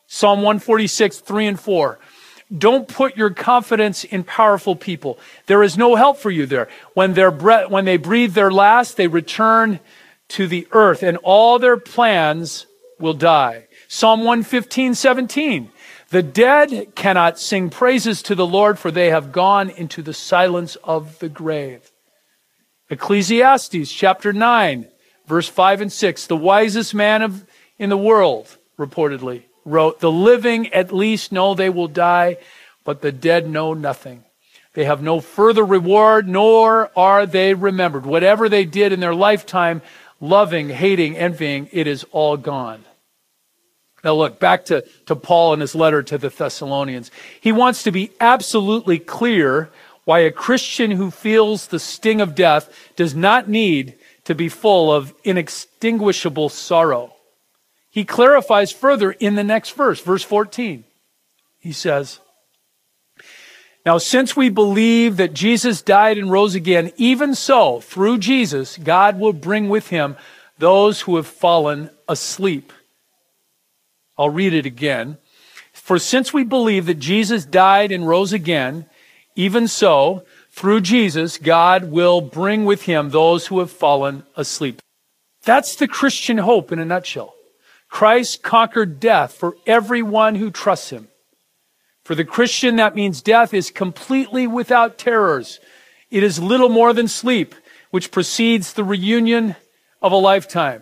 Psalm 146, 3 and 4. Don't put your confidence in powerful people. There is no help for you there. When they breathe their last, they return to the earth, and all their plans will die. Psalm 115, 17. The dead cannot sing praises to the Lord, for they have gone into the silence of the grave. Ecclesiastes chapter 9, verse 5 and 6. The wisest man in the world, reportedly, wrote, the living at least know they will die, but the dead know nothing. They have no further reward, nor are they remembered. Whatever they did in their lifetime, loving, hating, envying, it is all gone. Now look, back to Paul in his letter to the Thessalonians. He wants to be absolutely clear why a Christian who feels the sting of death does not need to be full of inextinguishable sorrow. He clarifies further in the next verse, verse 14. He says, now since we believe that Jesus died and rose again, even so, through Jesus, God will bring with him those who have fallen asleep. I'll read it again. For since we believe that Jesus died and rose again, even so, through Jesus, God will bring with him those who have fallen asleep. That's the Christian hope in a nutshell. Christ conquered death for everyone who trusts him. For the Christian, that means death is completely without terrors. It is little more than sleep, which precedes the reunion of a lifetime.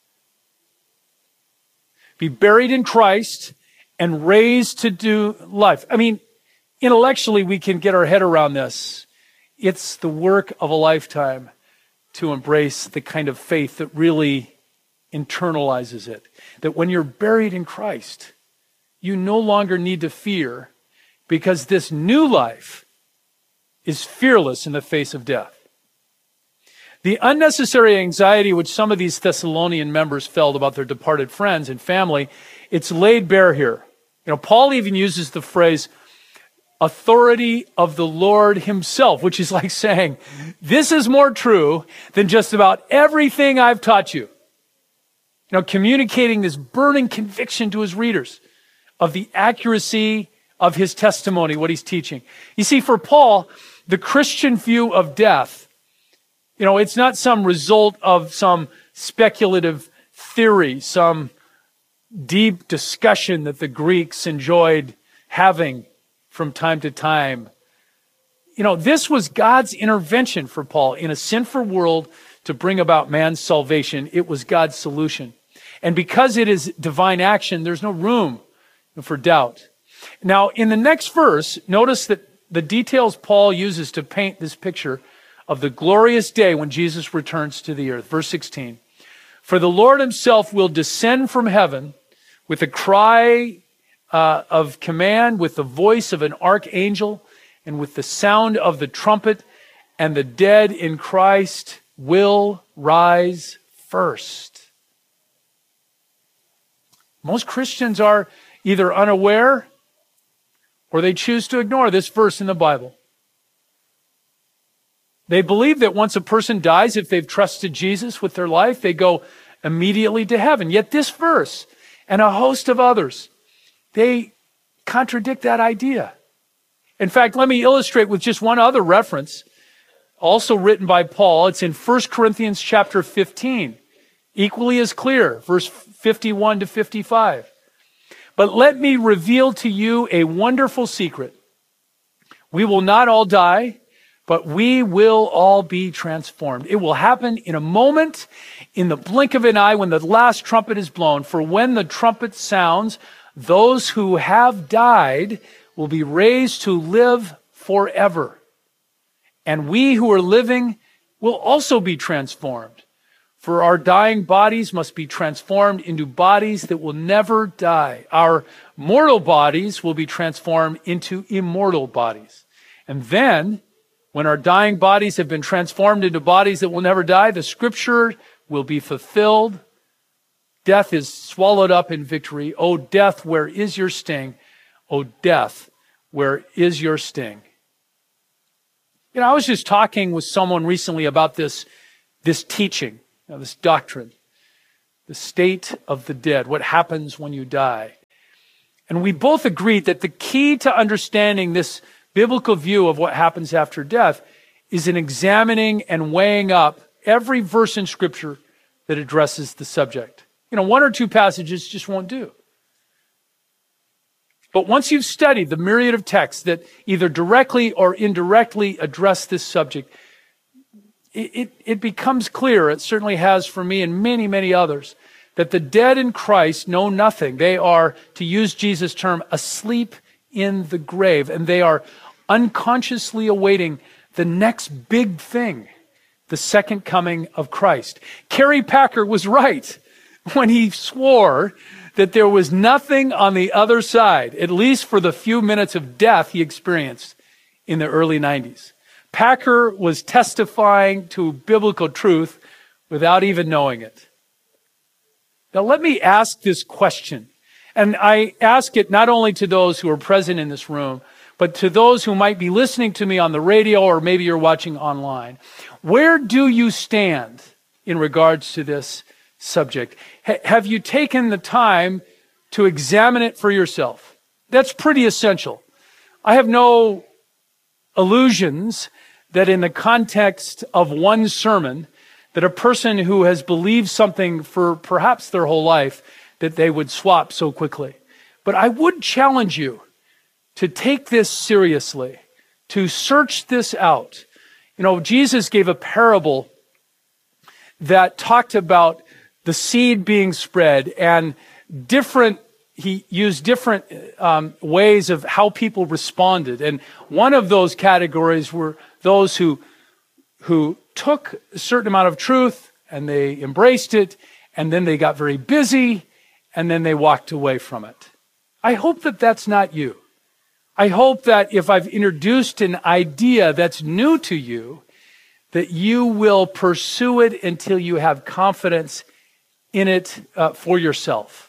Be buried in Christ and raised to do life. I mean, intellectually, we can get our head around this. It's the work of a lifetime to embrace the kind of faith that really internalizes it. That when you're buried in Christ, you no longer need to fear, because this new life is fearless in the face of death. The unnecessary anxiety which some of these Thessalonian members felt about their departed friends and family, it's laid bare here. Paul even uses the phrase, authority of the Lord himself, which is like saying, this is more true than just about everything I've taught you. Communicating this burning conviction to his readers of the accuracy of his testimony, what he's teaching. You see, for Paul, the Christian view of death, it's not some result of some speculative theory, some deep discussion that the Greeks enjoyed having from time to time. This was God's intervention for Paul in a sinful world to bring about man's salvation. It was God's solution. And because it is divine action, there's no room for doubt. Now, in the next verse, notice that the details Paul uses to paint this picture of the glorious day when Jesus returns to the earth. Verse 16, for the Lord himself will descend from heaven with a cry of command, with the voice of an archangel, and with the sound of the trumpet, and the dead in Christ will rise first. Most Christians are either unaware or they choose to ignore this verse in the Bible. They believe that once a person dies, if they've trusted Jesus with their life, they go immediately to heaven. Yet this verse and a host of others, they contradict that idea. In fact, let me illustrate with just one other reference, also written by Paul. It's in 1 Corinthians chapter 15, equally as clear, verse 51 to 55. But let me reveal to you a wonderful secret. We will not all die, but we will all be transformed. It will happen in a moment, in the blink of an eye, when the last trumpet is blown. For when the trumpet sounds, those who have died will be raised to live forever. And we who are living will also be transformed. For our dying bodies must be transformed into bodies that will never die. Our mortal bodies will be transformed into immortal bodies. And then, when our dying bodies have been transformed into bodies that will never die, the scripture will be fulfilled. Death is swallowed up in victory. O death, where is your sting? O death, where is your sting? I was just talking with someone recently about this teaching, this doctrine, the state of the dead, what happens when you die. And we both agreed that the key to understanding this biblical view of what happens after death is in examining and weighing up every verse in Scripture that addresses the subject. One or two passages just won't do. But once you've studied the myriad of texts that either directly or indirectly address this subject, it becomes clear, it certainly has for me and many, many others, that the dead in Christ know nothing. They are, to use Jesus' term, asleep in the grave, and they are unconsciously awaiting the next big thing, the second coming of Christ. Kerry Packer was right when he swore that there was nothing on the other side, at least for the few minutes of death he experienced in the early 90s. Packer was testifying to biblical truth without even knowing it. Now let me ask this question, and I ask it not only to those who are present in this room, but to those who might be listening to me on the radio or maybe you're watching online. Where do you stand in regards to this subject? Have you taken the time to examine it for yourself? That's pretty essential. I have no illusions that in the context of one sermon, that a person who has believed something for perhaps their whole life, that they would swap so quickly. But I would challenge you to take this seriously, to search this out. Jesus gave a parable that talked about the seed being spread and he used different ways of how people responded. And one of those categories were those who took a certain amount of truth and they embraced it, and then they got very busy, and then they walked away from it. I hope that that's not you. I hope that if I've introduced an idea that's new to you, that you will pursue it until you have confidence in it for yourself.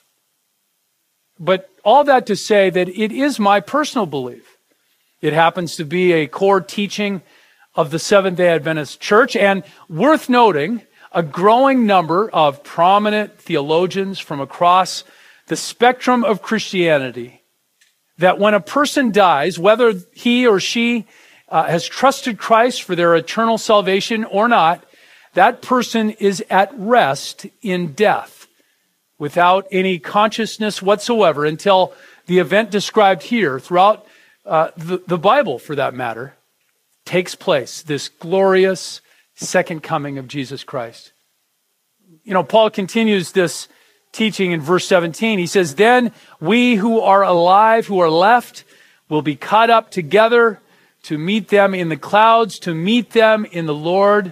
But all that to say that it is my personal belief. It happens to be a core teaching of the Seventh-day Adventist Church, and worth noting, a growing number of prominent theologians from across the spectrum of Christianity, that when a person dies, whether he or she has trusted Christ for their eternal salvation or not, that person is at rest in death without any consciousness whatsoever until the event described here throughout the Bible, for that matter, takes place, this glorious second coming of Jesus Christ. Paul continues this teaching in verse 17. He says, "Then we who are alive, who are left, will be caught up together to meet them in the clouds, to meet them in the Lord,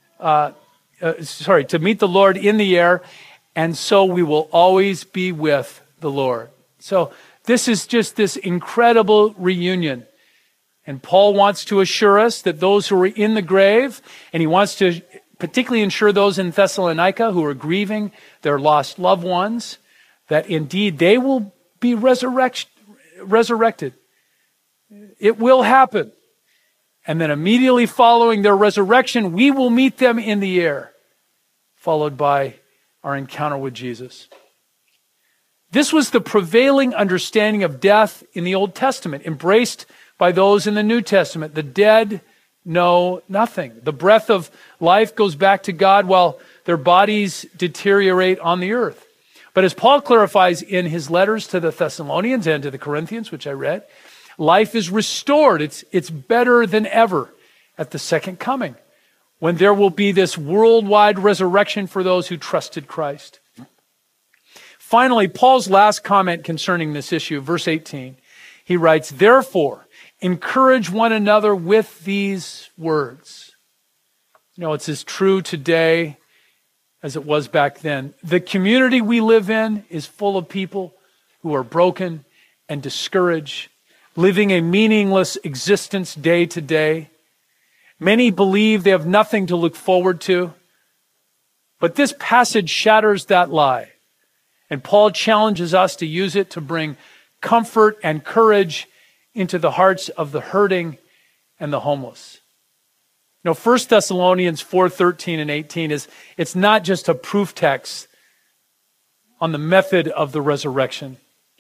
to meet the Lord in the air, and so we will always be with the Lord." So this is just this incredible reunion. And Paul wants to assure us that those who are in the grave, and he wants to particularly ensure those in Thessalonica who are grieving their lost loved ones, that indeed they will be resurrected. It will happen. And then immediately following their resurrection, we will meet them in the air, followed by our encounter with Jesus. This was the prevailing understanding of death in the Old Testament, embraced by those in the New Testament. The dead know nothing. The breath of life goes back to God while their bodies deteriorate on the earth. But as Paul clarifies in his letters to the Thessalonians and to the Corinthians, which I read, life is restored. It's better than ever at the second coming, when there will be this worldwide resurrection for those who trusted Christ. Finally, Paul's last comment concerning this issue, verse 18, he writes, "Therefore, encourage one another with these words." It's as true today as it was back then. The community we live in is full of people who are broken and discouraged, living a meaningless existence day to day. Many believe they have nothing to look forward to. But this passage shatters that lie. And Paul challenges us to use it to bring comfort and courage into the hearts of the hurting and the homeless. 1 Thessalonians 4:13 and 18 it's not just a proof text on the method of the resurrection.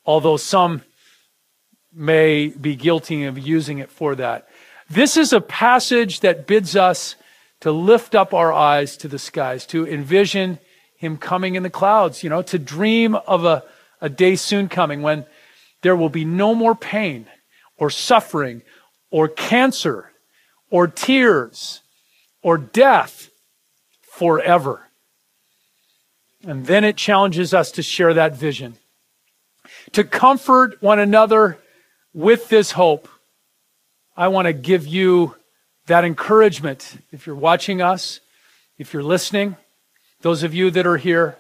although some may be guilty of using it for that. This is a passage that bids us to lift up our eyes to the skies, to envision him coming in the clouds, to dream of a day soon coming when there will be no more pain or suffering or cancer or tears or death forever. And then it challenges us to share that vision, to comfort one another with this hope. I want to give you that encouragement. If you're watching us, if you're listening, those of you that are here,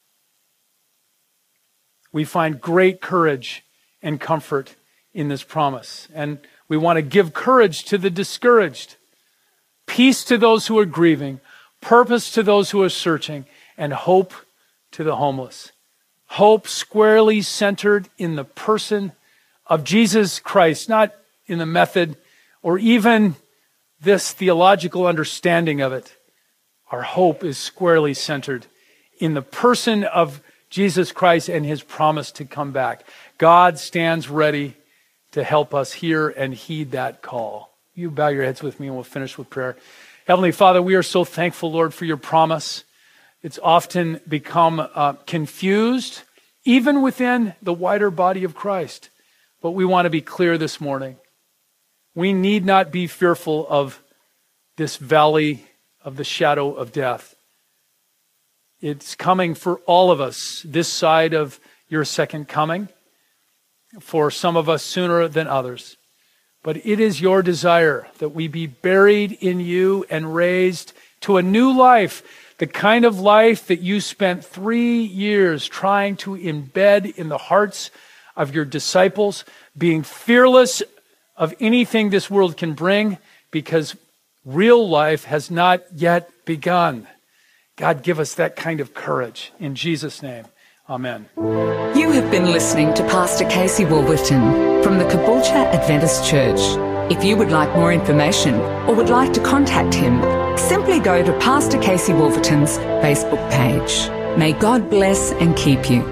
we find great courage and comfort in this promise. And we want to give courage to the discouraged, peace to those who are grieving, purpose to those who are searching, and hope to the homeless. Hope squarely centered in the person of Jesus Christ, not in the method or even this theological understanding of it. Our hope is squarely centered in the person of Jesus Christ and his promise to come back. God stands ready to help us hear and heed that call. You bow your heads with me and we'll finish with prayer. Heavenly Father, we are so thankful, Lord, for your promise. It's often become confused, even within the wider body of Christ. But we want to be clear this morning. We need not be fearful of this valley of the shadow of death. It's coming for all of us this side of your second coming, for some of us sooner than others. But it is your desire that we be buried in you and raised to a new life, the kind of life that you spent 3 years trying to embed in the hearts of your disciples, being fearless of anything this world can bring, because real life has not yet begun. God, give us that kind of courage. In Jesus' name, amen. You have been listening to Pastor Casey Wolverton from the Caboolture Adventist Church. If you would like more information or would like to contact him, simply go to Pastor Casey Wolverton's Facebook page. May God bless and keep you.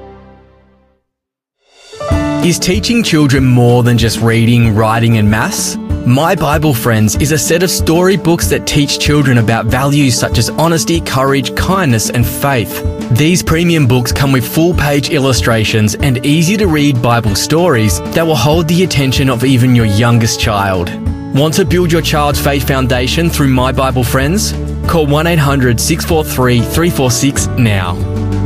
Is teaching children more than just reading, writing and maths? My Bible Friends is a set of storybooks that teach children about values such as honesty, courage, kindness and faith. These premium books come with full-page illustrations and easy-to-read Bible stories that will hold the attention of even your youngest child. Want to build your child's faith foundation through My Bible Friends? Call 1-800-643-346 now.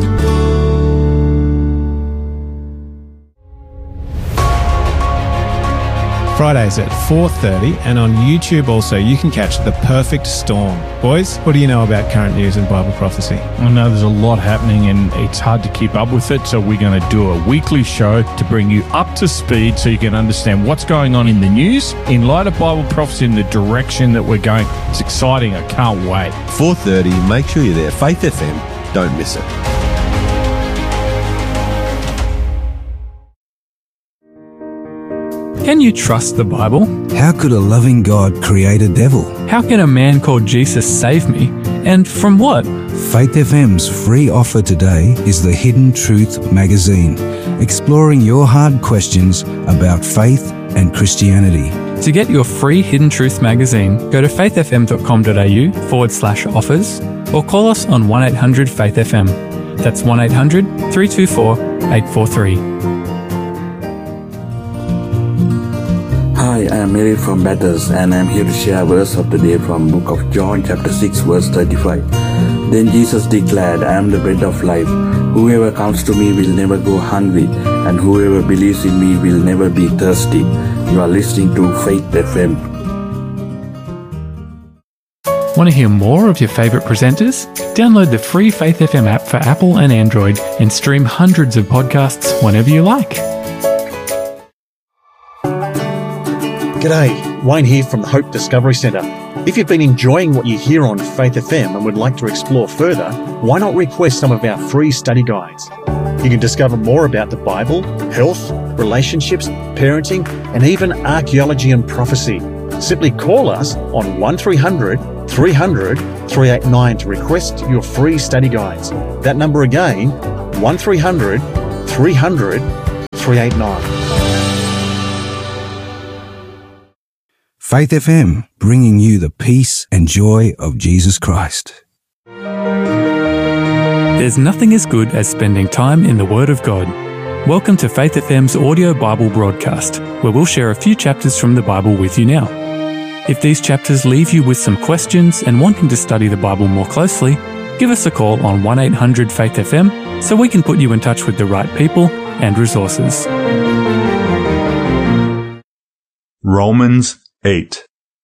Fridays at 4:30, and on YouTube also you can catch The Perfect Storm. Boys, what do you know about current news and Bible prophecy? I know there's a lot happening and it's hard to keep up with it, so we're going to do a weekly show to bring you up to speed so you can understand what's going on in the news in light of Bible prophecy and the direction that we're going. It's exciting. I can't wait. 4:30, make sure you're there. Faith FM, don't miss it. Can you trust the Bible? How could a loving God create a devil? How can a man called Jesus save me? And from what? Faith FM's free offer today is the Hidden Truth magazine, exploring your hard questions about faith and Christianity. To get your free Hidden Truth magazine, go to faithfm.com.au/offers or call us on 1-800-FAITH-FM. That's 1-800-324-843. Hi, I am Mary from Bathurst and I am here to share a verse of the day from book of John chapter 6 verse 35. Then Jesus declared, I am the bread of life. Whoever comes to me will never go hungry, and whoever believes in me will never be thirsty. You are listening to Faith FM. Want to hear more of your favourite presenters? Download the free Faith FM app for Apple and Android and stream hundreds of podcasts whenever you like. G'day, Wayne here from the Hope Discovery Centre. If you've been enjoying what you hear on Faith FM and would like to explore further, why not request some of our free study guides? You can discover more about the Bible, health, relationships, parenting, and even archaeology and prophecy. Simply call us on 1300 300 389 to request your free study guides. That number again, 1300 300 389. Faith FM, bringing you the peace and joy of Jesus Christ. There's nothing as good as spending time in the Word of God. Welcome to Faith FM's audio Bible broadcast, where we'll share a few chapters from the Bible with you now. If these chapters leave you with some questions and wanting to study the Bible more closely, give us a call on 1-800-FAITH-FM so we can put you in touch with the right people and resources. Romans 8.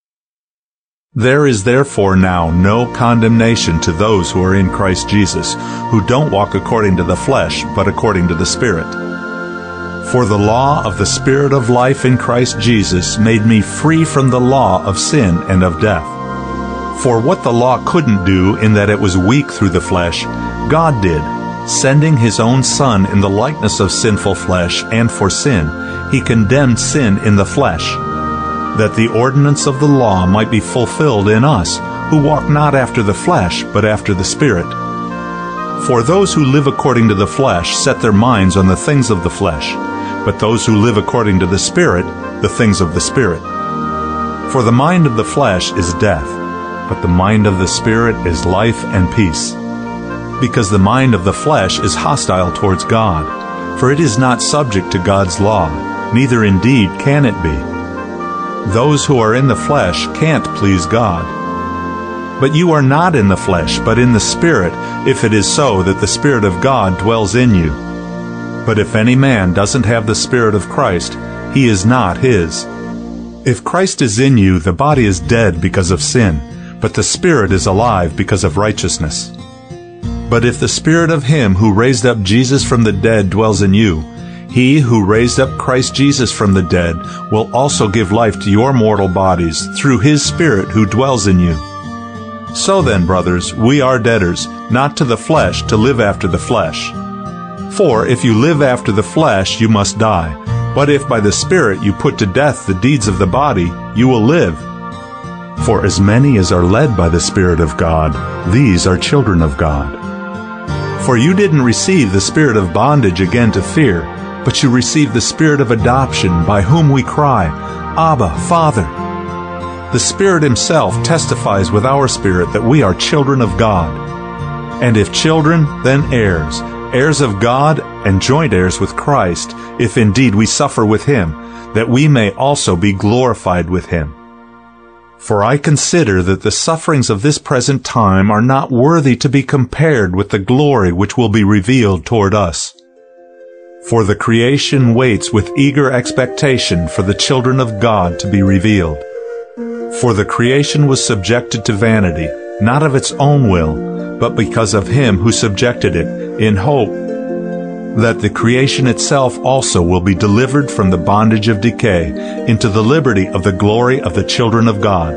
There is therefore now no condemnation to those who are in Christ Jesus, who don't walk according to the flesh, but according to the Spirit. For the law of the Spirit of life in Christ Jesus made me free from the law of sin and of death. For what the law couldn't do in that it was weak through the flesh, God did, sending His own Son in the likeness of sinful flesh, and for sin, He condemned sin in the flesh, that the ordinance of the law might be fulfilled in us, who walk not after the flesh, but after the Spirit. For those who live according to the flesh set their minds on the things of the flesh, but those who live according to the Spirit, the things of the Spirit. For the mind of the flesh is death, but the mind of the Spirit is life and peace. Because the mind of the flesh is hostile towards God, for it is not subject to God's law, neither indeed can it be. Those who are in the flesh can't please God. But you are not in the flesh, but in the Spirit, if it is so that the Spirit of God dwells in you. But if any man doesn't have the Spirit of Christ, he is not his. If Christ is in you, the body is dead because of sin, but the Spirit is alive because of righteousness. But if the Spirit of Him who raised up Jesus from the dead dwells in you, He who raised up Christ Jesus from the dead will also give life to your mortal bodies through His Spirit who dwells in you. So then, brothers, we are debtors, not to the flesh, to live after the flesh. For if you live after the flesh, you must die. But if by the Spirit you put to death the deeds of the body, you will live. For as many as are led by the Spirit of God, these are children of God. For you didn't receive the spirit of bondage again to fear, but you received the Spirit of adoption, by whom we cry, Abba, Father. The Spirit Himself testifies with our spirit that we are children of God. And if children, then heirs, heirs of God and joint heirs with Christ, if indeed we suffer with Him, that we may also be glorified with Him. For I consider that the sufferings of this present time are not worthy to be compared with the glory which will be revealed toward us. For the creation waits with eager expectation for the children of God to be revealed. For the creation was subjected to vanity, not of its own will, but because of Him who subjected it, in hope that the creation itself also will be delivered from the bondage of decay into the liberty of the glory of the children of God.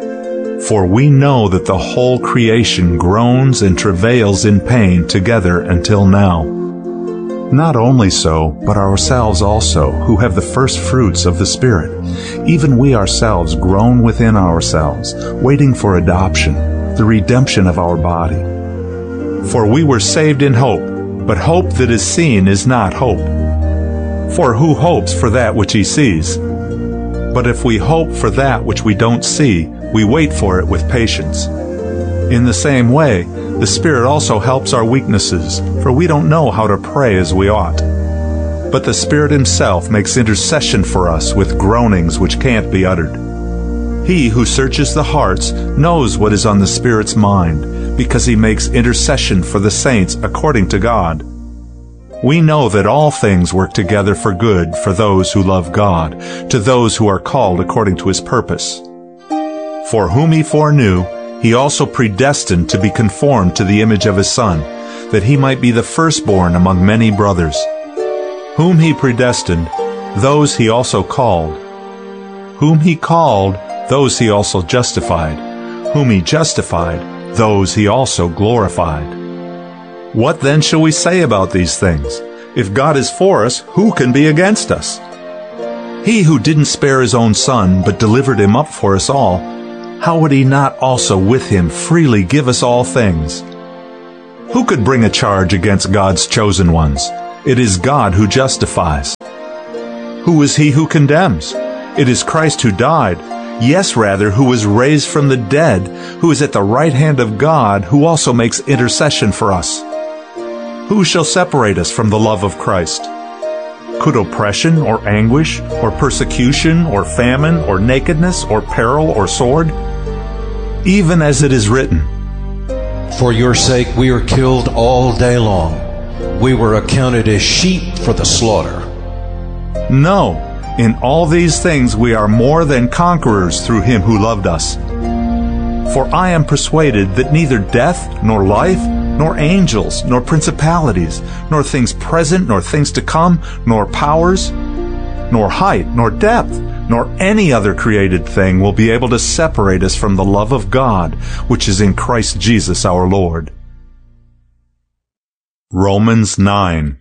For we know that the whole creation groans and travails in pain together until now. Not only so, but ourselves also, who have the first fruits of the Spirit, even we ourselves groan within ourselves, waiting for adoption, the redemption of our body. For we were saved in hope, but hope that is seen is not hope. For who hopes for that which he sees? But if we hope for that which we don't see, we wait for it with patience. In the same way, the Spirit also helps our weaknesses, for we don't know how to pray as we ought. But the Spirit Himself makes intercession for us with groanings which can't be uttered. He who searches the hearts knows what is on the Spirit's mind, because He makes intercession for the saints according to God. We know that all things work together for good for those who love God, to those who are called according to His purpose. For whom He foreknew, He also predestined to be conformed to the image of His Son, that He might be the firstborn among many brothers. Whom He predestined, those He also called. Whom He called, those He also justified. Whom He justified, those He also glorified. What then shall we say about these things? If God is for us, who can be against us? He who didn't spare His own Son, but delivered Him up for us all, how would He not also with Him freely give us all things? Who could bring a charge against God's chosen ones? It is God who justifies. Who is he who condemns? It is Christ who died, yes, rather, who was raised from the dead, who is at the right hand of God, who also makes intercession for us. Who shall separate us from the love of Christ? Could oppression or anguish or persecution or famine or nakedness or peril or sword? Even as it is written, For your sake we are killed all day long. We were accounted as sheep for the slaughter. No, in all these things we are more than conquerors through him who loved us. For I am persuaded that neither death, nor life, nor angels, nor principalities, nor things present, nor things to come, nor powers, nor height, nor depth, nor any other created thing will be able to separate us from the love of God, which is in Christ Jesus our Lord. Romans 9.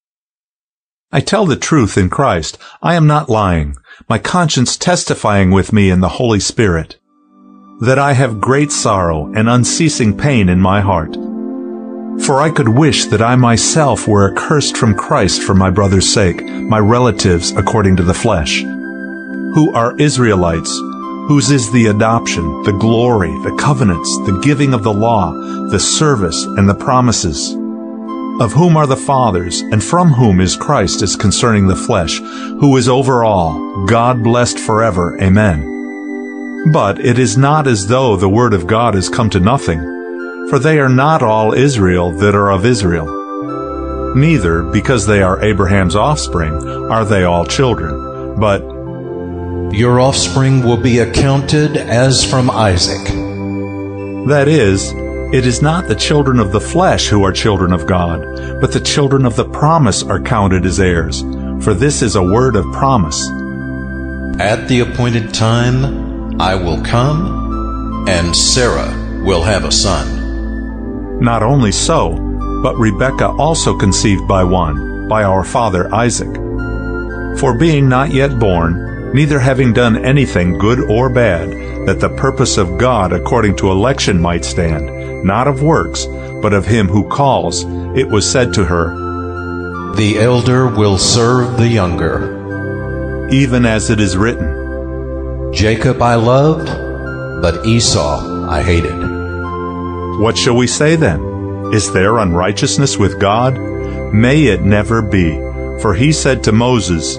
I tell the truth in Christ. I am not lying, my conscience testifying with me in the Holy Spirit, that I have great sorrow and unceasing pain in my heart. For I could wish that I myself were accursed from Christ for my brother's sake, my relatives according to the flesh, who are Israelites, whose is the adoption, the glory, the covenants, the giving of the law, the service, and the promises, of whom are the fathers, and from whom is Christ as concerning the flesh, who is over all, God blessed forever. Amen. But it is not as though the word of God has come to nothing, for they are not all Israel that are of Israel. Neither, because they are Abraham's offspring, are they all children, but your offspring will be accounted as from Isaac. That is, it is not the children of the flesh who are children of God, but the children of the promise are counted as heirs, for this is a word of promise. At the appointed time I will come, and Sarah will have a son. Not only so, but Rebekah also conceived by one, by our father Isaac. For being not yet born, neither having done anything good or bad, that the purpose of God according to election might stand, not of works, but of him who calls, it was said to her, The elder will serve the younger. Even as it is written, Jacob I loved, but Esau I hated. What shall we say then? Is there unrighteousness with God? May it never be. For he said to Moses,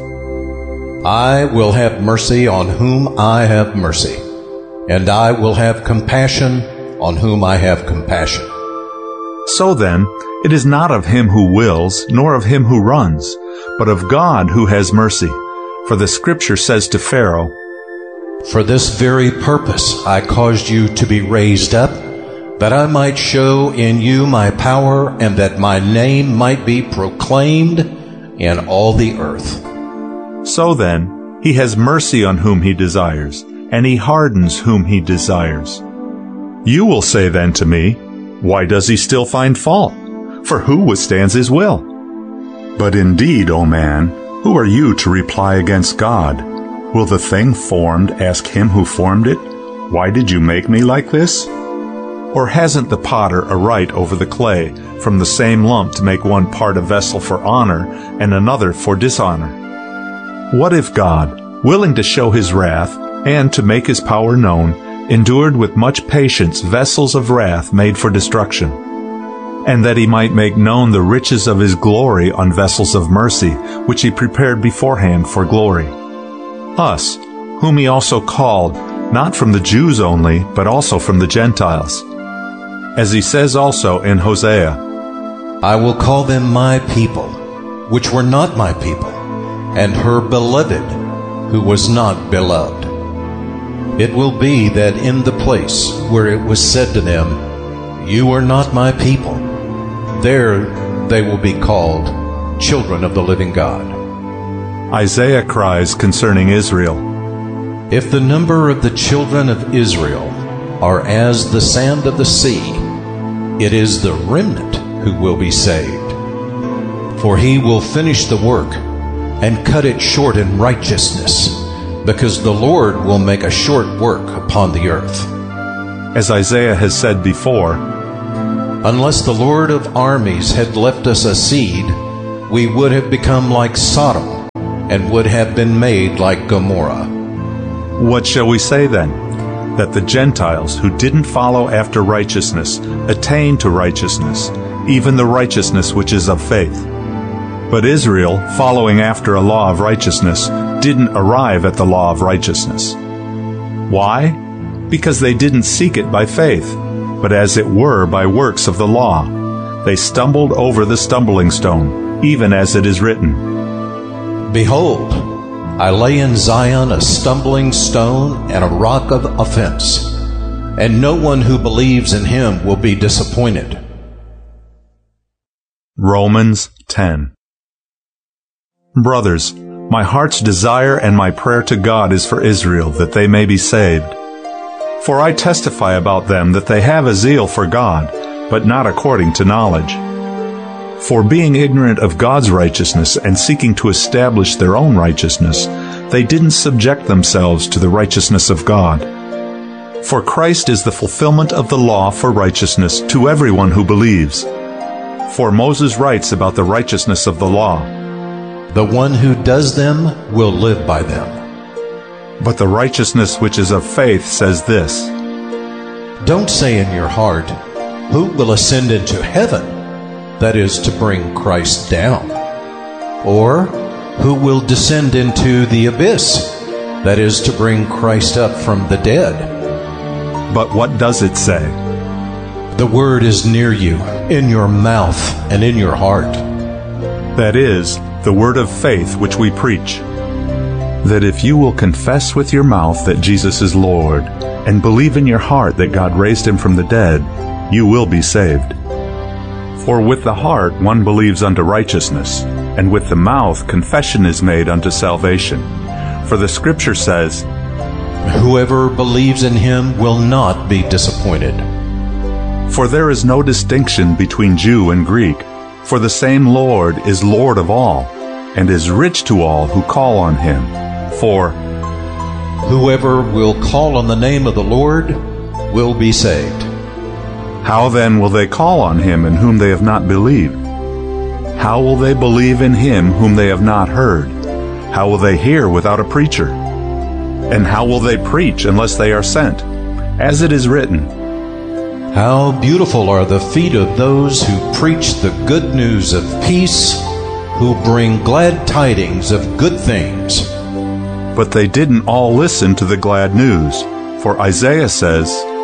I will have mercy on whom I have mercy, and I will have compassion on whom I have compassion. So then, it is not of him who wills, nor of him who runs, but of God who has mercy. For the Scripture says to Pharaoh, For this very purpose I caused you to be raised up, that I might show in you my power, and that my name might be proclaimed in all the earth. So then, he has mercy on whom he desires, and he hardens whom he desires. You will say then to me, Why does he still find fault? For who withstands his will? But indeed, O man, who are you to reply against God? Will the thing formed ask him who formed it, Why did you make me like this? Or hasn't the potter a right over the clay, from the same lump to make one part a vessel for honor, and another for dishonor? What if God, willing to show his wrath, and to make his power known, endured with much patience vessels of wrath made for destruction, and that he might make known the riches of his glory on vessels of mercy, which he prepared beforehand for glory? Us, whom he also called, not from the Jews only, but also from the Gentiles. As he says also in Hosea, I will call them my people, which were not my people, and her beloved, who was not beloved. It will be that in the place where it was said to them, You are not my people, there they will be called children of the living God. Isaiah cries concerning Israel, If the number of the children of Israel are as the sand of the sea, it is the remnant who will be saved. For he will finish the work and cut it short in righteousness, because the Lord will make a short work upon the earth. As Isaiah has said before, Unless the Lord of armies had left us a seed, we would have become like Sodom, and would have been made like Gomorrah. What shall we say then? That the Gentiles who didn't follow after righteousness attained to righteousness, even the righteousness which is of faith. But Israel, following after a law of righteousness, didn't arrive at the law of righteousness. Why? Because they didn't seek it by faith, but as it were by works of the law. They stumbled over the stumbling stone, even as it is written, Behold, I lay in Zion a stumbling stone and a rock of offense, and no one who believes in him will be disappointed. Romans 10. Brothers, my heart's desire and my prayer to God is for Israel, that they may be saved. For I testify about them that they have a zeal for God, but not according to knowledge. For being ignorant of God's righteousness and seeking to establish their own righteousness, they didn't subject themselves to the righteousness of God. For Christ is the fulfillment of the law for righteousness to everyone who believes. For Moses writes about the righteousness of the law, The one who does them will live by them. But the righteousness which is of faith says this, Don't say in your heart, Who will ascend into heaven? That is to bring Christ down. Or, who will descend into the abyss? That is to bring Christ up from the dead. But what does it say? The word is near you, in your mouth and in your heart. That is, the word of faith which we preach. That if you will confess with your mouth that Jesus is Lord, and believe in your heart that God raised him from the dead, you will be saved. For with the heart one believes unto righteousness, and with the mouth confession is made unto salvation. For the Scripture says, Whoever believes in him will not be disappointed. For there is no distinction between Jew and Greek, for the same Lord is Lord of all, and is rich to all who call on him. For whoever will call on the name of the Lord will be saved. How then will they call on him in whom they have not believed? How will they believe in him whom they have not heard? How will they hear without a preacher? And how will they preach unless they are sent? As it is written, How beautiful are the feet of those who preach the good news of peace, who bring glad tidings of good things. But they didn't all listen to the glad news, for Isaiah says,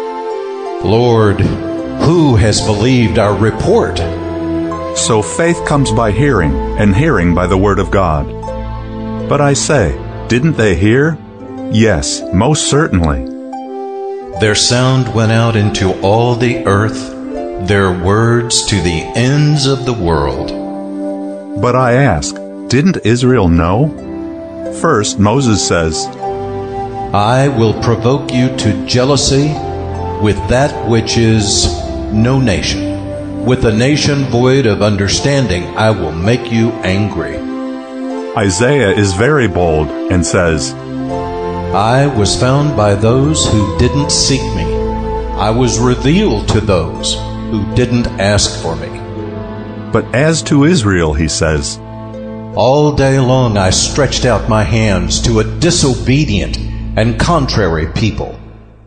Lord, who has believed our report? So faith comes by hearing, and hearing by the word of God. But I say, didn't they hear? Yes, most certainly. Their sound went out into all the earth, their words to the ends of the world. But I ask, didn't Israel know? First, Moses says, I will provoke you to jealousy with that which is no nation. With a nation void of understanding, I will make you angry. Isaiah is very bold and says, I was found by those who didn't seek me. I was revealed to those who didn't ask for me. But as to Israel, he says, all day long I stretched out my hands to a disobedient and contrary people.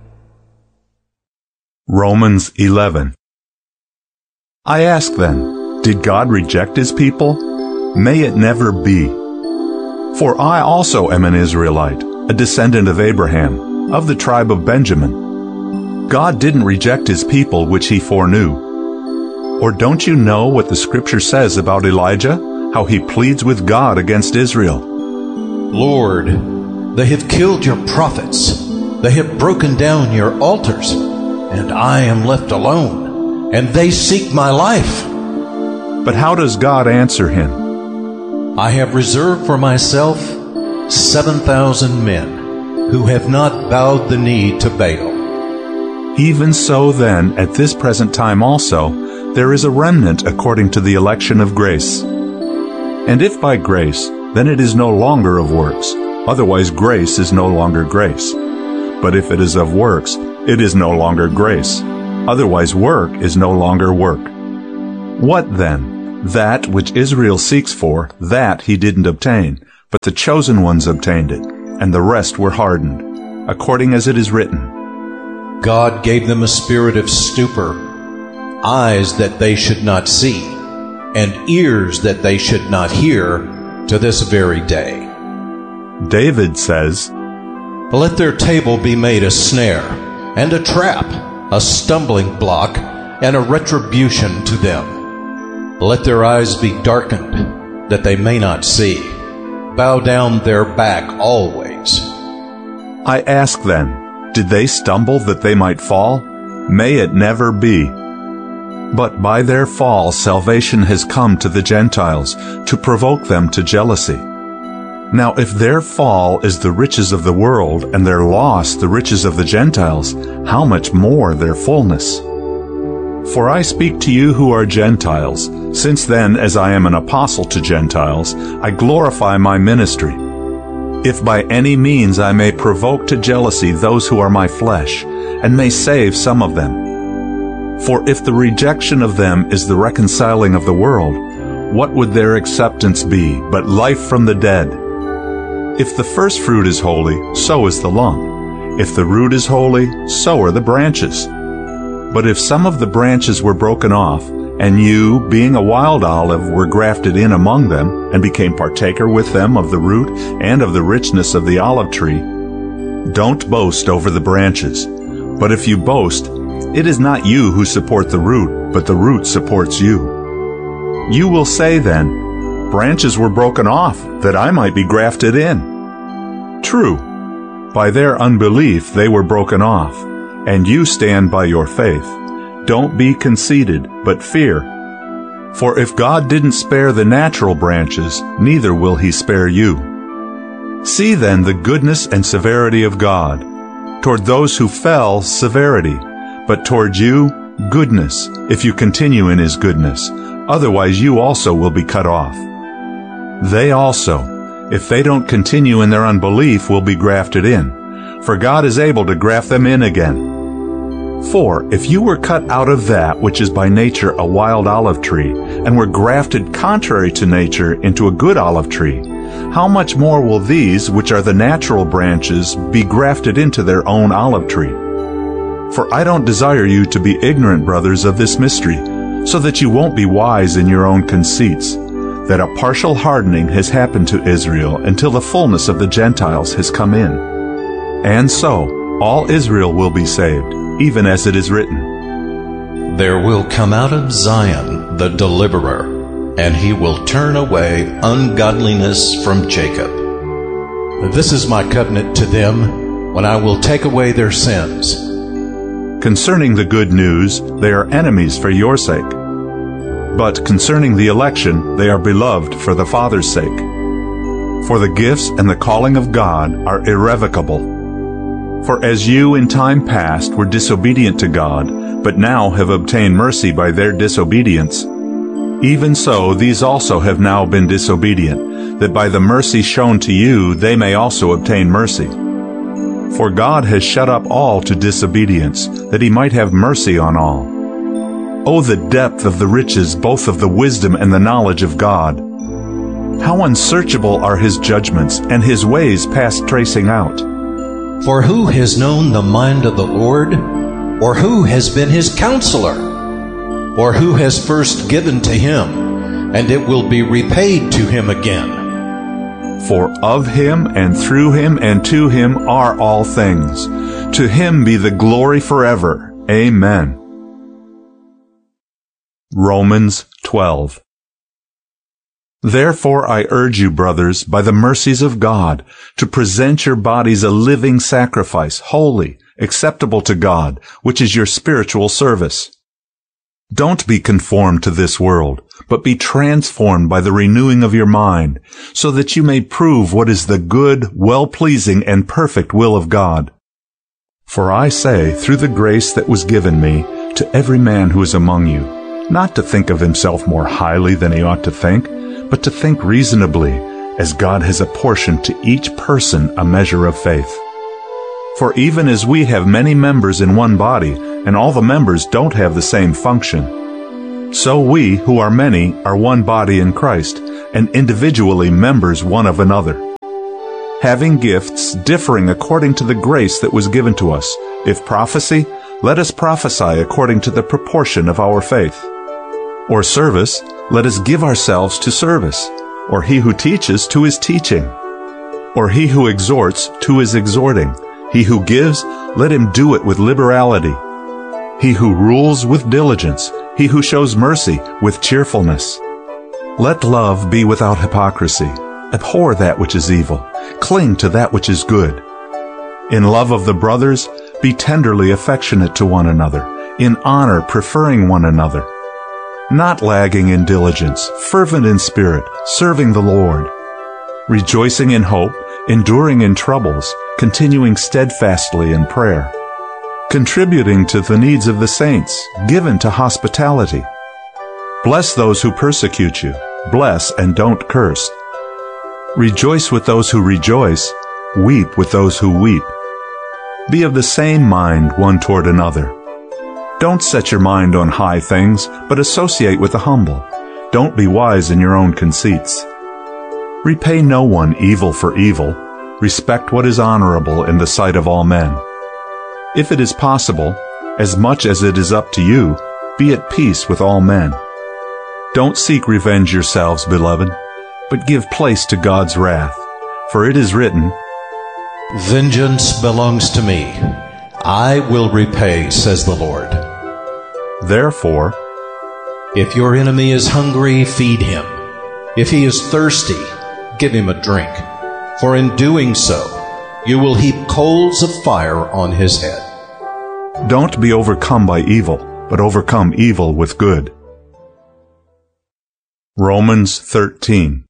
Romans 11. I ask then, did God reject his people? May it never be. For I also am an Israelite, a descendant of Abraham, of the tribe of Benjamin. God didn't reject his people which he foreknew. Or don't you know what the Scripture says about Elijah, how he pleads with God against Israel? Lord, they have killed your prophets. They have broken down your altars, and I am left alone, and they seek my life. But how does God answer him? I have reserved for myself 7,000 men who have not bowed the knee to Baal. Even so then, at this present time also, there is a remnant according to the election of grace. And if by grace, then it is no longer of works. Otherwise grace is no longer grace. But if it is of works, it is no longer grace. Otherwise work is no longer work. What then? That which Israel seeks for, that he didn't obtain. But the chosen ones obtained it, and the rest were hardened, according as it is written. God gave them a spirit of stupor, eyes that they should not see, and ears that they should not hear, to this very day. David says, Let their table be made a snare, and a trap, a stumbling block, and a retribution to them. Let their eyes be darkened, that they may not see. Bow down their back always. I ask then, did they stumble that they might fall? May it never be. But by their fall salvation has come to the Gentiles, to provoke them to jealousy. Now if their fall is the riches of the world, and their loss the riches of the Gentiles, how much more their fullness? For I speak to you who are Gentiles, since then, as I am an apostle to Gentiles, I glorify my ministry. If by any means I may provoke to jealousy those who are my flesh, and may save some of them. For if the rejection of them is the reconciling of the world, what would their acceptance be but life from the dead? If the first fruit is holy, so is the lump. If the root is holy, so are the branches. But if some of the branches were broken off, and you, being a wild olive, were grafted in among them, and became partaker with them of the root and of the richness of the olive tree, don't boast over the branches. But if you boast, it is not you who support the root, but the root supports you. You will say then, branches were broken off, that I might be grafted in. True, by their unbelief they were broken off, and you stand by your faith. Don't be conceited, but fear. For if God didn't spare the natural branches, neither will he spare you. See then the goodness and severity of God. Toward those who fell, severity, but toward you, goodness, if you continue in his goodness. Otherwise you also will be cut off. They also, if they don't continue in their unbelief, will be grafted in. For God is able to graft them in again. For if you were cut out of that which is by nature a wild olive tree, and were grafted contrary to nature into a good olive tree, how much more will these, which are the natural branches, be grafted into their own olive tree? For I don't desire you to be ignorant, brothers, of this mystery, so that you won't be wise in your own conceits, that a partial hardening has happened to Israel until the fullness of the Gentiles has come in. And so, all Israel will be saved, even as it is written, There will come out of Zion the deliverer, and he will turn away ungodliness from Jacob. This is my covenant to them, when I will take away their sins. Concerning the good news, they are enemies for your sake. But concerning the election, they are beloved for the Father's sake. For the gifts and the calling of God are irrevocable. For as you in time past were disobedient to God, but now have obtained mercy by their disobedience, even so these also have now been disobedient, that by the mercy shown to you they may also obtain mercy. For God has shut up all to disobedience, that he might have mercy on all. O the depth of the riches both of the wisdom and the knowledge of God! How unsearchable are his judgments, and his ways past tracing out! For who has known the mind of the Lord? Or who has been his counselor? Or who has first given to him, and it will be repaid to him again? For of him, and through him, and to him are all things. To him be the glory forever. Amen. Romans 12. Therefore I urge you, brothers, by the mercies of God, to present your bodies a living sacrifice, holy, acceptable to God, which is your spiritual service. Don't be conformed to this world, but be transformed by the renewing of your mind, so that you may prove what is the good, well-pleasing, and perfect will of God. For I say, through the grace that was given me, to every man who is among you, not to think of himself more highly than he ought to think, but to think reasonably, as God has apportioned to each person a measure of faith. For even as we have many members in one body, and all the members don't have the same function, so we, who are many, are one body in Christ, and individually members one of another. Having gifts differing according to the grace that was given to us. If prophecy, let us prophesy according to the proportion of our faith. Or service, let us give ourselves to service. Or he who teaches to his teaching. Or he who exhorts to his exhorting. He who gives, let him do it with liberality. He who rules with diligence. He who shows mercy with cheerfulness. Let love be without hypocrisy. Abhor that which is evil. Cling to that which is good. In love of the brothers, be tenderly affectionate to one another. In honor, preferring one another. Not lagging in diligence, fervent in spirit, serving the Lord. Rejoicing in hope, enduring in troubles, continuing steadfastly in prayer. Contributing to the needs of the saints, given to hospitality. Bless those who persecute you. Bless and don't curse. Rejoice with those who rejoice. Weep with those who weep. Be of the same mind one toward another. Don't set your mind on high things, but associate with the humble. Don't be wise in your own conceits. Repay no one evil for evil. Respect what is honorable in the sight of all men. If it is possible, as much as it is up to you, be at peace with all men. Don't seek revenge yourselves, beloved, but give place to God's wrath. For it is written, Vengeance belongs to me. I will repay, says the Lord. Therefore, if your enemy is hungry, feed him. If he is thirsty, give him a drink. For in doing so, you will heap coals of fire on his head. Don't be overcome by evil, but overcome evil with good. Romans 13.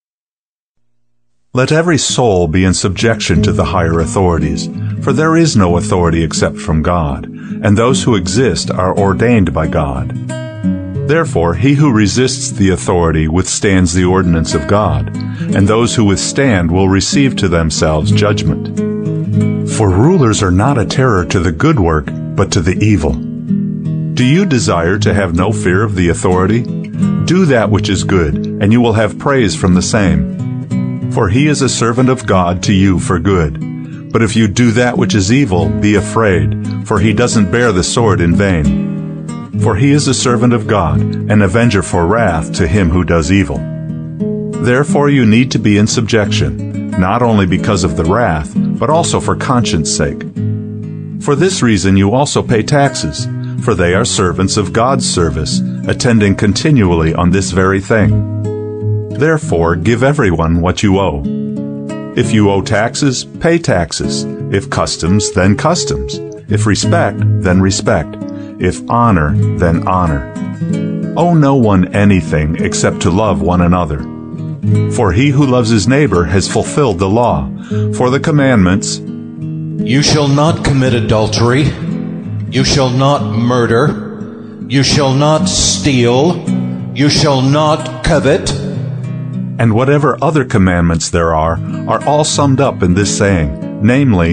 Let every soul be in subjection to the higher authorities, for there is no authority except from God, and those who exist are ordained by God. Therefore, he who resists the authority withstands the ordinance of God, and those who withstand will receive to themselves judgment. For rulers are not a terror to the good work, but to the evil. Do you desire to have no fear of the authority? Do that which is good, and you will have praise from the same. For he is a servant of God to you for good. But if you do that which is evil, be afraid, for he doesn't bear the sword in vain. For he is a servant of God, an avenger for wrath to him who does evil. Therefore you need to be in subjection, not only because of the wrath, but also for conscience sake. For this reason you also pay taxes, for they are servants of God's service, attending continually on this very thing. Therefore, give everyone what you owe. If you owe taxes, pay taxes. If customs, then customs. If respect, then respect. If honor, then honor. Owe no one anything except to love one another. For he who loves his neighbor has fulfilled the law. For the commandments, You shall not commit adultery. You shall not murder. You shall not steal. You shall not covet. and whatever other commandments there are all summed up in this saying, namely,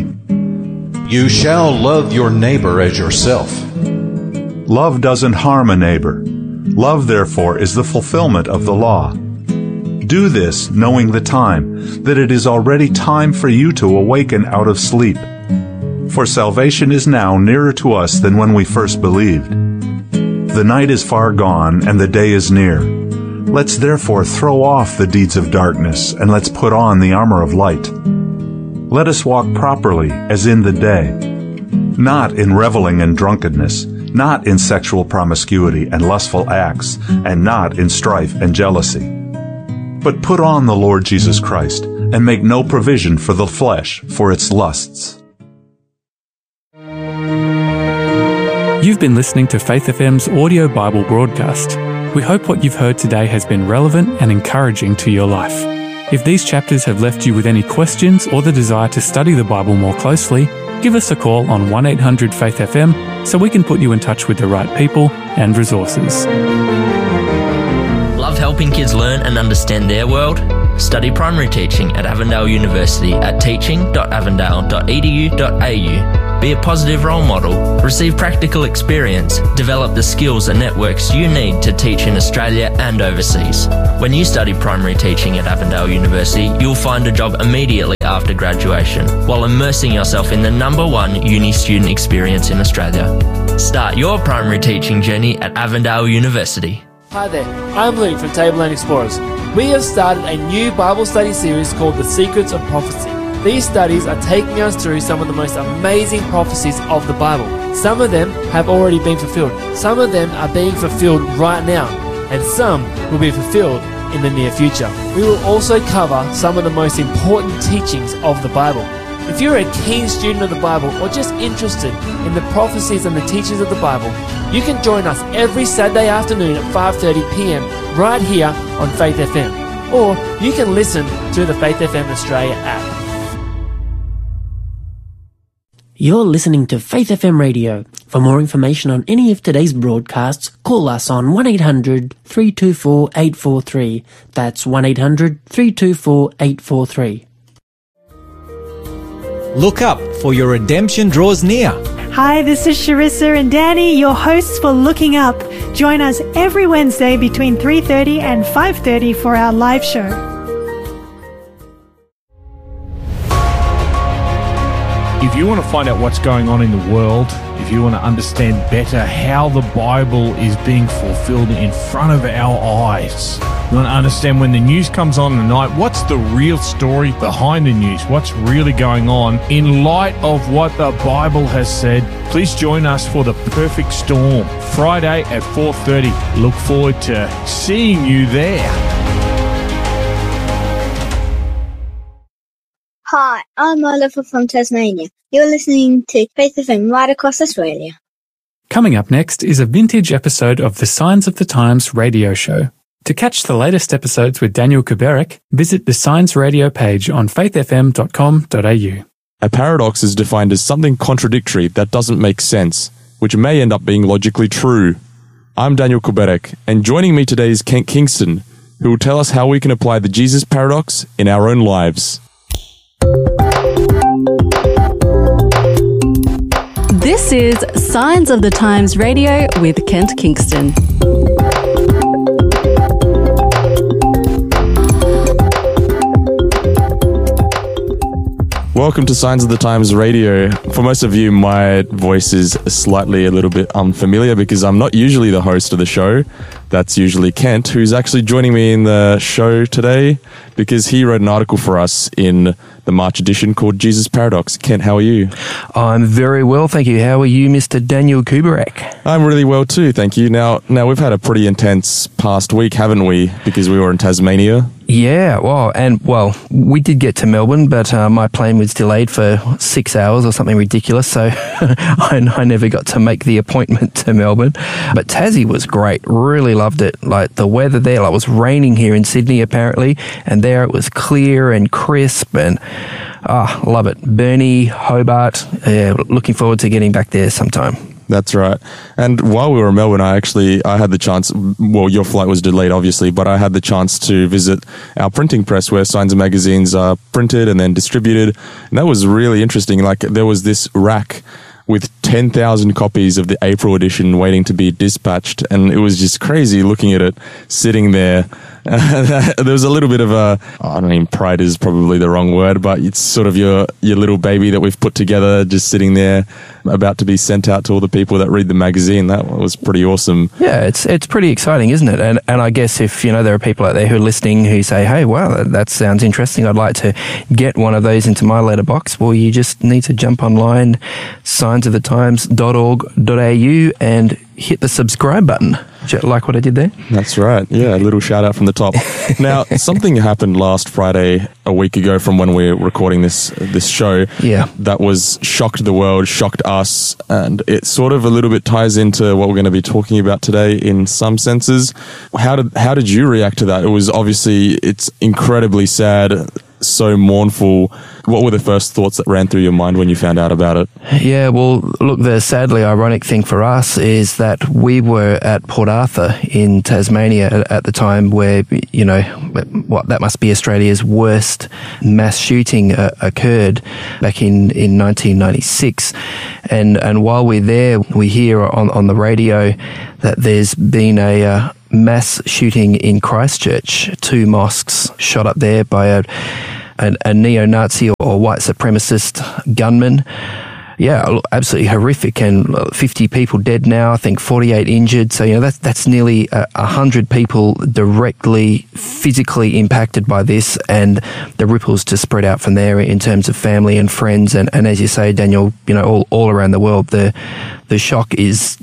You shall love your neighbor as yourself. Love doesn't harm a neighbor. Love, therefore, is the fulfillment of the law. Do this, knowing the time, that it is already time for you to awaken out of sleep. For salvation is now nearer to us than when we first believed. The night is far gone, and the day is near. Let's therefore throw off the deeds of darkness, and let's put on the armor of light. Let us walk properly as in the day, not in reveling and drunkenness, not in sexual promiscuity and lustful acts, and not in strife and jealousy. But put on the Lord Jesus Christ, and make no provision for the flesh for its lusts. You've been listening to Faith FM's audio Bible broadcast. We hope what you've heard today has been relevant and encouraging to your life. If these chapters have left you with any questions or the desire to study the Bible more closely, give us a call on 1-800-FAITH-FM so we can put you in touch with the right people and resources. Love helping kids learn and understand their world? Study primary teaching at Avondale University at teaching.avondale.edu.au. Be a positive role model, receive practical experience, develop the skills and networks you need to teach in Australia and overseas. When you study primary teaching at Avondale University, you'll find a job immediately after graduation, while immersing yourself in the #1 uni student experience in Australia. Start your primary teaching journey at Avondale University. Hi there, I'm Luke from Tableland Explorers. We have started a new Bible study series called The Secrets of Prophecy. These studies are taking us through some of the most amazing prophecies of the Bible. Some of them have already been fulfilled. Some of them are being fulfilled right now. And some will be fulfilled in the near future. We will also cover some of the most important teachings of the Bible. If you're a keen student of the Bible or just interested in the prophecies and the teachings of the Bible, you can join us every Saturday afternoon at 5:30 p.m. right here on Faith FM. Or you can listen to the Faith FM Australia app. You're listening to Faith FM Radio. For more information on any of today's broadcasts, call us on 1-800-324-843. That's 1-800-324-843. Look up, for your redemption draws near. Hi, this is Sharissa and Danny, your hosts for Looking Up. Join us every Wednesday between 3:30 and 5:30 for our live show. If you want to find out what's going on in the world, if you want to understand better how the Bible is being fulfilled in front of our eyes, you want to understand when the news comes on at night, what's the real story behind the news? What's really going on in light of what the Bible has said? Please join us for The Perfect Storm, Friday at 4:30. Look forward to seeing you there. Hi, I'm Oliver from Tasmania. You're listening to Faith FM right across Australia. Coming up next is a vintage episode of the Signs of the Times radio show. To catch the latest episodes with Daniel Kuberik, visit the Signs Radio page on faithfm.com.au. A paradox is defined as something contradictory that doesn't make sense, which may end up being logically true. I'm Daniel Kuberik, and joining me today is Kent Kingston, who will tell us how we can apply the Jesus paradox in our own lives. This is Signs of the Times Radio with Kent Kingston. Welcome to Signs of the Times Radio. For most of you, my voice is slightly a little bit unfamiliar because I'm not usually the host of the show. That's usually Kent, who's actually joining me in the show today because he wrote an article for us in the March edition called Jesus Paradox. Kent, how are you? I'm very well, thank you. How are you, Mr. Daniel Kuberik? I'm really well too, thank you. Now we've had a pretty intense past week, haven't we? Because we were in Tasmania. Yeah, we did get to Melbourne, but my plane was delayed for 6 hours or something ridiculous, so I never got to make the appointment to Melbourne. But Tassie was great, really loved it. Like the weather there, it was raining here in Sydney apparently, and there it was clear and crisp, and love it. Burnie, Hobart, looking forward to getting back there sometime. That's right. And while we were in Melbourne, I had the chance, your flight was delayed obviously, but I had the chance to visit our printing press where Signs and magazines are printed and then distributed. And that was really interesting. Like there was this rack with 10,000 copies of the April edition waiting to be dispatched. And it was just crazy looking at it sitting there. There was a little bit of pride is probably the wrong word, but it's sort of your little baby that we've put together just sitting there about to be sent out to all the people that read the magazine. That was pretty awesome. Yeah, it's pretty exciting, isn't it? And I guess if, there are people out there who are listening who say, hey, wow, that sounds interesting. I'd like to get one of those into my letterbox. Well, you just need to jump online, signsofthetimes.org.au and hit the subscribe button. Like what I did there? That's right. Yeah, a little shout out from the top. Now, something happened last Friday, a week ago from when we're recording this show. Yeah. That was shocked the world, shocked us, and it sort of a little bit ties into what we're going to be talking about today in some senses. How did you react to that? It was obviously, it's incredibly sad. so mournful. What were the first thoughts that ran through your mind when you found out about it? Yeah, well, look, the sadly ironic thing for us is that we were at Port Arthur in Tasmania at the time where, that must be Australia's worst mass shooting occurred back in 1996. And while we're there, we hear on the radio that there's been a mass shooting in Christchurch, 2 mosques shot up there by a neo-Nazi or white supremacist gunman. Yeah, absolutely horrific, and 50 people dead now, I think 48 injured. So, that's nearly 100 people directly, physically impacted by this, and the ripples just spread out from there in terms of family and friends. And as you say, Daniel, all around the world, the shock is,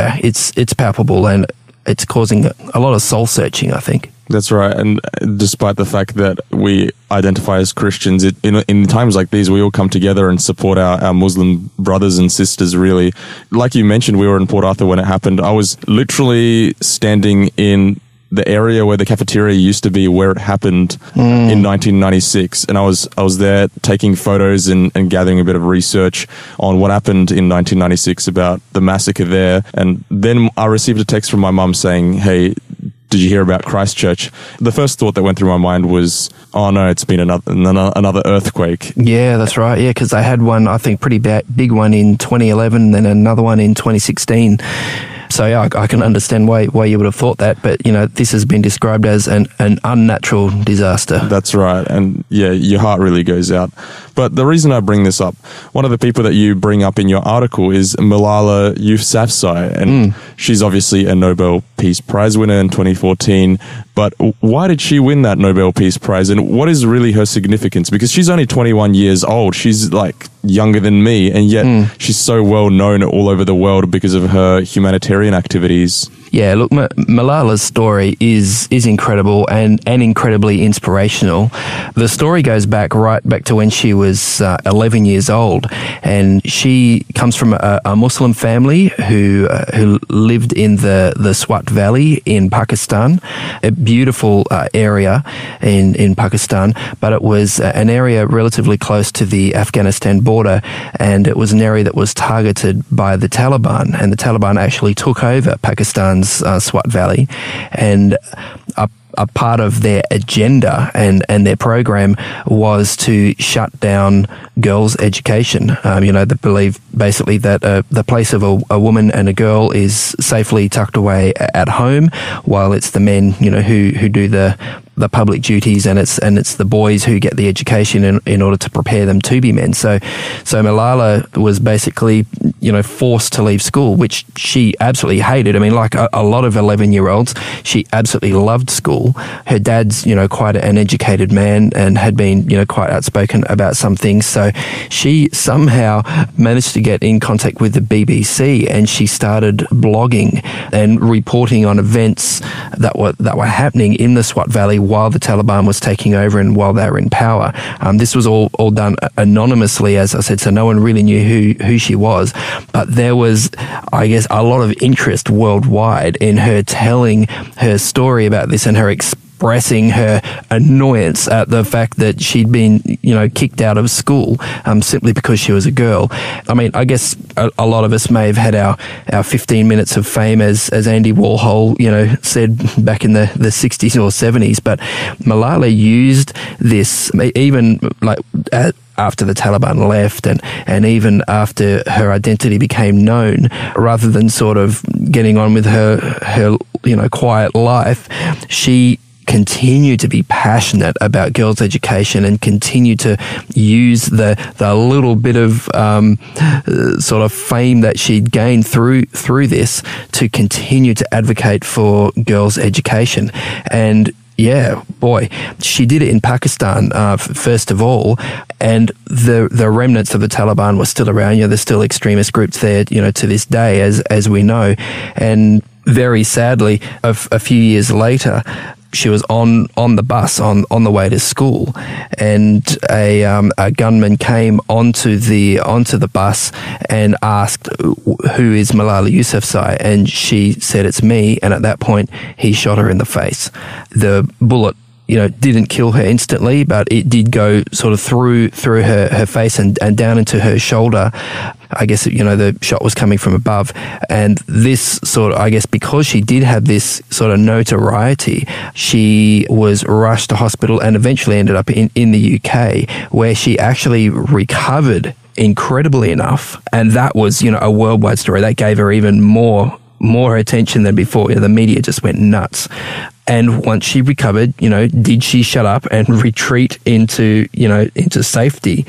it's palpable, and it's causing a lot of soul searching, I think. That's right. And despite the fact that we identify as Christians, in times like these, we all come together and support our Muslim brothers and sisters, really. Like you mentioned, we were in Port Arthur when it happened. I was literally standing in the area where the cafeteria used to be, where it happened in 1996. And I was there taking photos and gathering a bit of research on what happened in 1996 about the massacre there. And then I received a text from my mum saying, "Hey, did you hear about Christchurch?" The first thought that went through my mind was, oh no, it's been another earthquake. Yeah, that's right. Yeah, because they had one, I think, pretty big one in 2011, then another one in 2016. So yeah, I can understand why you would have thought that, but this has been described as an unnatural disaster. That's right, and yeah, your heart really goes out. But the reason I bring this up, one of the people that you bring up in your article is Malala Yousafzai, and she's obviously a Nobel Peace Prize winner in 2014. But why did she win that Nobel Peace Prize, and what is really her significance? Because she's only 21 years old. She's like younger than me, and yet she's so well known all over the world because of her humanitarian activities. Yeah, look, Malala's story is incredible and incredibly inspirational. The story goes right back to when she was 11 years old, and she comes from a Muslim family who lived in the Swat Valley in Pakistan, a beautiful area in Pakistan, but it was an area relatively close to the Afghanistan border, and it was an area that was targeted by the Taliban, and the Taliban actually took over Pakistan's Swat Valley, and a part of their agenda and their program was to shut down girls' education. They believe basically that the place of a woman and a girl is safely tucked away at home, while it's the men, who do the public duties, and it's the boys who get the education in order to prepare them to be men. So Malala was basically, forced to leave school, which she absolutely hated. I mean, like a lot of 11-year-olds, she absolutely loved school. Her dad's, quite an educated man and had been, quite outspoken about some things. So she somehow managed to get in contact with the BBC, and she started blogging and reporting on events that were happening in the Swat Valley while the Taliban was taking over and while they were in power. This was all done anonymously, as I said, so no one really knew who she was. But there was, I guess, a lot of interest worldwide in her telling her story about this and her expressing her annoyance at the fact that she'd been, kicked out of school simply because she was a girl. I mean, I guess a lot of us may have had our 15 minutes of fame, as Andy Warhol, said back in the 60s or 70s. But Malala used this, even after the Taliban left and even after her identity became known, rather than sort of getting on with her quiet life, she continued to be passionate about girls' education and continued to use the little bit of sort of fame that she'd gained through this to continue to advocate for girls' education. And yeah, boy, she did it in Pakistan, first of all, and the remnants of the Taliban were still around. There's still extremist groups there, to this day, as we know. And very sadly, a few years later, she was on the bus on the way to school, and a gunman came onto the bus and asked, "Who is Malala Yousafzai?" And she said, "It's me." And at that point, he shot her in the face. The bullet didn't kill her instantly, but it did go sort of through her face and down into her shoulder. I guess, the shot was coming from above. And this sort of, I guess, because she did have this sort of notoriety, she was rushed to hospital and eventually ended up in the UK, where she actually recovered incredibly enough. And that was, a worldwide story. That gave her even more attention than before. The media just went nuts. And once she recovered, did she shut up and retreat into safety?